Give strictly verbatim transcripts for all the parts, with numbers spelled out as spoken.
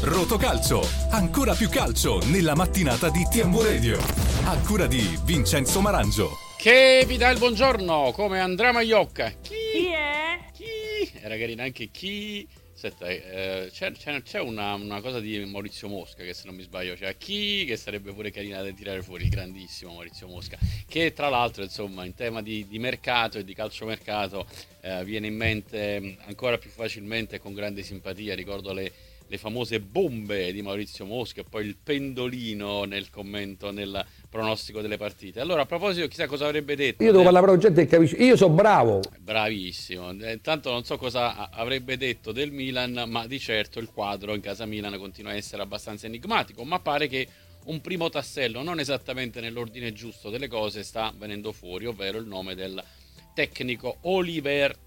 Rotocalcio, ancora più calcio nella mattinata di T M U Radio. A cura di Vincenzo Marangio. Che vi dà il buongiorno, come Andrea Maiocca. Chi? Chi è? Chi? Era carina anche chi... Aspetta, eh, c'è, c'è, c'è una, una cosa di Maurizio Mosca che, se non mi sbaglio, c'è chi che sarebbe pure carina da tirare fuori, il grandissimo Maurizio Mosca, che tra l'altro, insomma, in tema di, di mercato e di calciomercato eh, viene in mente ancora più facilmente, con grande simpatia. Ricordo le, le famose bombe di Maurizio Mosca e poi il pendolino nel commento, nel pronostico delle partite. Allora, a proposito, chissà cosa avrebbe detto. Io devo parlare con gente che capisce. Io sono bravo. Bravissimo. Intanto non so cosa avrebbe detto del Milan, ma di certo il quadro in casa Milan continua a essere abbastanza enigmatico, ma pare che un primo tassello, non esattamente nell'ordine giusto delle cose, sta venendo fuori, ovvero il nome del tecnico Oliver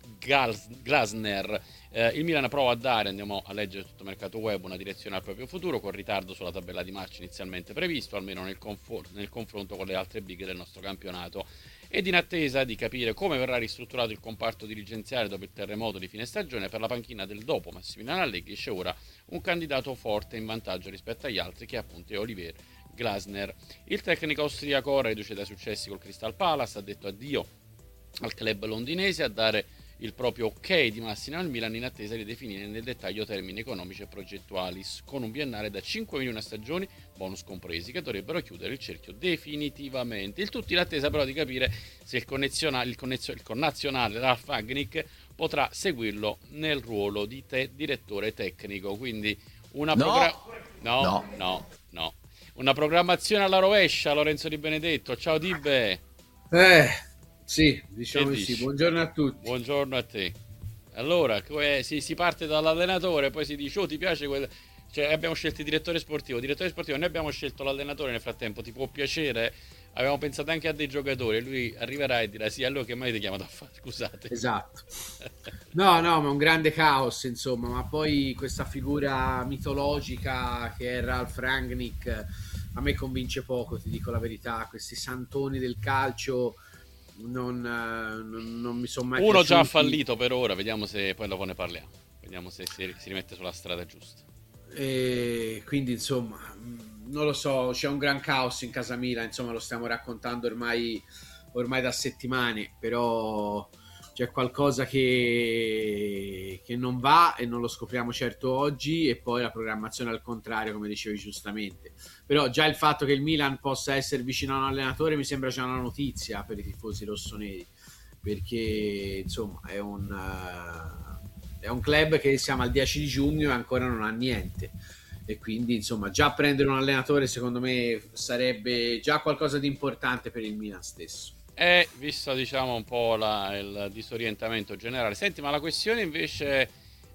Glasner. Eh, il Milan prova a dare, andiamo a leggere tutto il mercato web, una direzione al proprio futuro, con ritardo sulla tabella di marcia inizialmente previsto, almeno nel, confor- nel confronto con le altre big del nostro campionato, ed in attesa di capire come verrà ristrutturato il comparto dirigenziale dopo il terremoto di fine stagione. Per la panchina del dopo Massimiliano Allegri c'è ora un candidato forte in vantaggio rispetto agli altri, che appunto è Oliver Glasner. Il tecnico austriaco, reduce dai successi col Crystal Palace, ha detto addio al club londinese, a dare il proprio ok di massima al Milan in attesa di definire nel dettaglio termini economici e progettuali, con un biennale da cinque milioni a stagioni, bonus compresi, che dovrebbero chiudere il cerchio definitivamente. Il tutto in attesa però di capire se il, il, connezio, il connazionale Ralf Rangnick potrà seguirlo nel ruolo di te, direttore tecnico. Quindi una no. progra- no, no, no, no, una programmazione alla rovescia. Lorenzo Di Benedetto, ciao Dibbe. Eh... Sì, diciamo di sì. Buongiorno a tutti. Buongiorno a te. Allora, si, si parte dall'allenatore, poi si dice: oh, ti piace quel... Cioè, abbiamo scelto il direttore sportivo. Direttore sportivo, noi abbiamo scelto l'allenatore nel frattempo. Ti può piacere? Avevamo pensato anche a dei giocatori. Lui arriverà e dirà: sì, allora che mai ti chiamato a fare? Scusate. Esatto. No, no, ma un grande caos, insomma. Ma poi questa figura mitologica che è Ralf Rangnick a me convince poco, ti dico la verità. Questi santoni del calcio Non, non, non mi sono mai uno piaciuti. Già fallito per ora, vediamo se poi dopo ne parliamo, vediamo se si, si rimette sulla strada giusta. E quindi insomma non lo so, c'è un gran caos in casa Milan, insomma lo stiamo raccontando ormai ormai da settimane, però c'è qualcosa che, che non va e non lo scopriamo certo oggi, e poi la programmazione al contrario, come dicevi giustamente. Però già il fatto che il Milan possa essere vicino a un allenatore mi sembra già una notizia per i tifosi rossoneri, perché insomma è un, uh, è un club che siamo al dieci di giugno e ancora non ha niente, e quindi insomma già prendere un allenatore secondo me sarebbe già qualcosa di importante per il Milan stesso. È visto, diciamo, un po' la, il disorientamento generale. Senti, ma la questione invece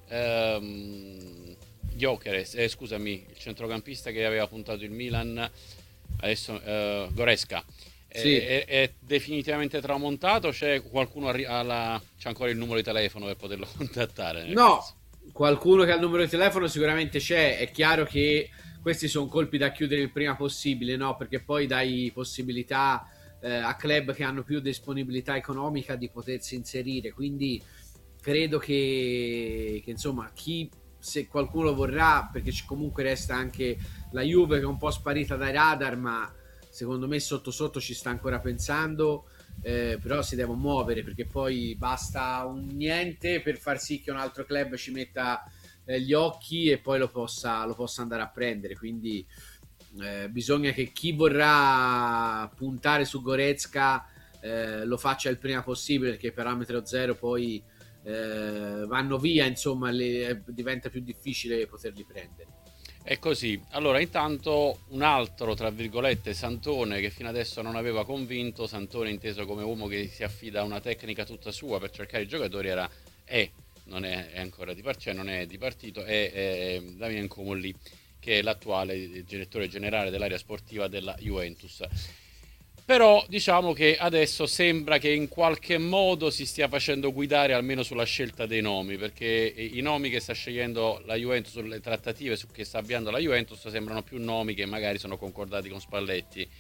ehm, Gyökeres, eh, scusami, il centrocampista che aveva puntato il Milan adesso, eh, Goretzka, sì. è, è, è definitivamente tramontato? C'è qualcuno alla, c'è ancora il numero di telefono per poterlo contattare? No, caso? Qualcuno che ha il numero di telefono sicuramente c'è. È chiaro che questi sono colpi da chiudere il prima possibile, no? Perché poi dai possibilità a club che hanno più disponibilità economica di potersi inserire, quindi credo che, che insomma chi, se qualcuno vorrà, perché comunque resta anche la Juve che è un po' sparita dai radar, ma secondo me sotto sotto ci sta ancora pensando, eh, però si deve muovere, perché poi basta un niente per far sì che un altro club ci metta eh, gli occhi e poi lo possa, lo possa andare a prendere, quindi Eh, bisogna che chi vorrà puntare su Goretzka eh, lo faccia il prima possibile, perché parametro zero poi eh, vanno via, insomma le, diventa più difficile poterli prendere. È così. Allora, intanto un altro, tra virgolette, Santone che fino adesso non aveva convinto, Santone inteso come uomo che si affida a una tecnica tutta sua per cercare i giocatori, era è non è, è ancora di partito, cioè non è di partito, è, è Damien Comolli, che è l'attuale direttore generale dell'area sportiva della Juventus. Però diciamo che adesso sembra che in qualche modo si stia facendo guidare almeno sulla scelta dei nomi, perché i nomi che sta scegliendo la Juventus, sulle trattative su che sta avviando la Juventus, sembrano più nomi che magari sono concordati con Spalletti.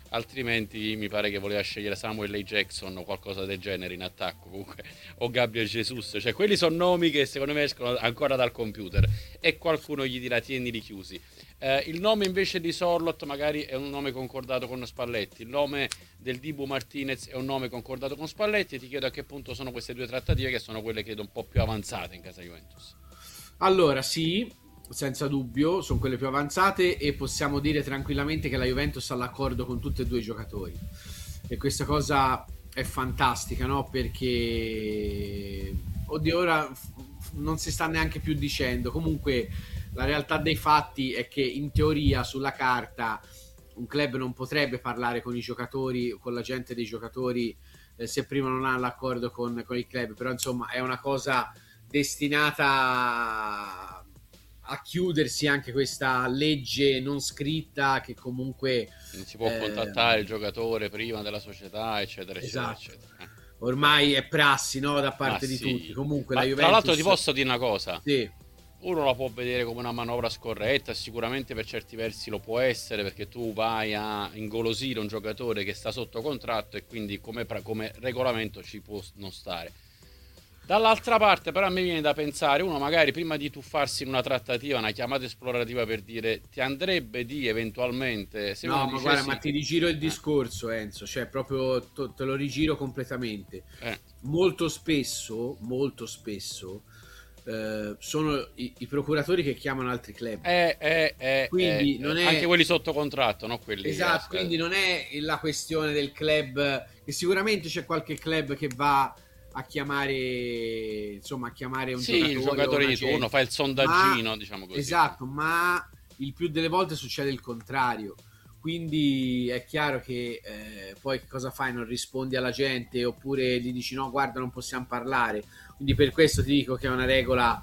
altrimenti mi pare che voleva scegliere Samuel L. Jackson o qualcosa del genere in attacco, comunque, o Gabriel Jesus, cioè quelli sono nomi che secondo me escono ancora dal computer e qualcuno gli dirà tienili chiusi. Eh, il nome invece di Sorloth magari è un nome concordato con Spalletti, il nome del Dibu Martinez è un nome concordato con Spalletti, e ti chiedo a che punto sono queste due trattative, che sono quelle credo un po' più avanzate in casa Juventus. Allora sì, senza dubbio sono quelle più avanzate, e possiamo dire tranquillamente che la Juventus ha l'accordo con tutti e due i giocatori, e questa cosa è fantastica, no? Perché oddio, ora f- non si sta neanche più dicendo, comunque la realtà dei fatti è che in teoria sulla carta un club non potrebbe parlare con i giocatori, con la gente dei giocatori, eh, se prima non ha l'accordo con, con il club, però insomma è una cosa destinata a chiudersi, anche questa legge non scritta che comunque non si può eh, contattare il giocatore prima della società, eccetera, esatto. eccetera, eccetera. Ormai è prassi, no, da parte Ma di sì. tutti. Comunque Ma la tra Juventus, l'altro ti posso dire una cosa, sì, uno la può vedere come una manovra scorretta, sicuramente per certi versi lo può essere, perché tu vai a ingolosire un giocatore che sta sotto contratto e quindi come, pra- come regolamento ci può non stare. Dall'altra parte però a me viene da pensare, uno magari prima di tuffarsi in una trattativa, una chiamata esplorativa per dire ti andrebbe di eventualmente, se no, uno ma dice guarda, sì, ma ti rigiro il eh, discorso, Enzo, cioè proprio to- te lo rigiro completamente. eh, Molto spesso, molto spesso eh, sono i, i procuratori che chiamano altri club. eh, eh, eh, Quindi eh, non eh, è- anche quelli sotto contratto, no? Quelli Esatto, eh, quindi non è la questione del club, che sicuramente c'è qualche club che va a chiamare, insomma, a chiamare un sì, giocatore, il giocatore o di una turno gente. fa il sondaggino, Ma- diciamo così. esatto, ma il più delle volte succede il contrario. Quindi è chiaro che eh, poi che cosa fai? Non rispondi alla gente, oppure gli dici no, guarda, non possiamo parlare. Quindi per questo ti dico che è una regola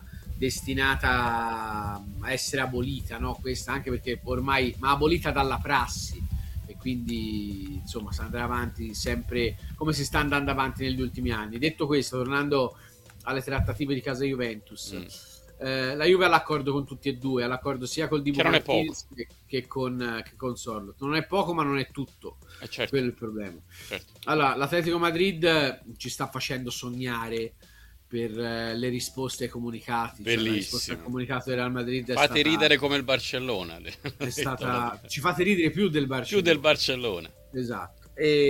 destinata a essere abolita, no? Questa, anche perché ormai, ma abolita dalla prassi, e quindi insomma si andrà avanti sempre come si sta andando avanti negli ultimi anni. Detto questo, tornando alle trattative di casa Juventus, Mm. eh, la Juve ha l'accordo con tutti e due, ha l'accordo sia col Dibu Che non è Martinez che, che con, che con Sorloth. Non è poco, ma non è tutto, Eh, certo, quello è il problema. certo. Allora, l'Atletico Madrid ci sta facendo sognare per eh, le risposte ai comunicati. Cioè, la Bellissimo. risposta al comunicato del Real Madrid è Fate stata, ridere come il Barcellona. è stata ci fate ridere più del Barcellona. Più del Barcellona. Esatto.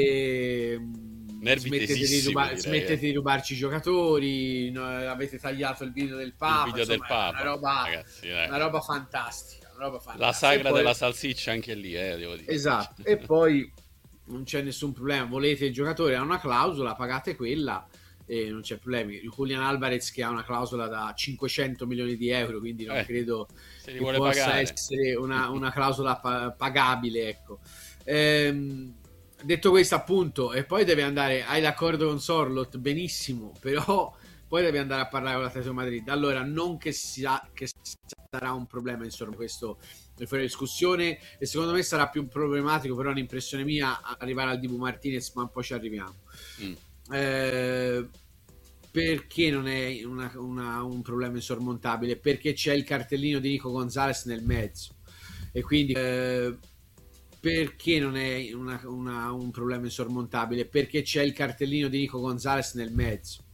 E Nervi smettete di, tesissimi, ruba- direi, smettete eh. di rubarci i giocatori, no, avete tagliato il video del Papa, Il video del insomma, è Papa, una roba, ragazzi, dai. una roba fantastica, una roba fantastica. La sagra E poi- della salsiccia anche lì, eh, devo dire. esatto. E poi non c'è nessun problema, volete il giocatore, ha una clausola, pagate quella e non c'è problemi. Julian Alvarez che ha una clausola da cinquecento milioni di euro, quindi non Eh, credo Se li che vuole possa pagare. essere una, una clausola pa- pagabile, ecco. Ehm, detto questo, appunto, e poi deve andare, hai l'accordo con Sorloth, benissimo, però poi deve andare a parlare con l'Atletico Madrid. Allora, non che, sia, che sarà un problema, insomma, questo è fuori discussione, e secondo me sarà più problematico, però un'impressione mia, arrivare al Dibu Martinez, ma poi ci arriviamo. Mm. Eh, perché non è una- una- un problema insormontabile? Perché c'è il cartellino di Nico Gonzalez nel mezzo, e quindi eh, perché non è una- una- un problema insormontabile? Perché c'è il cartellino di Nico Gonzalez nel mezzo,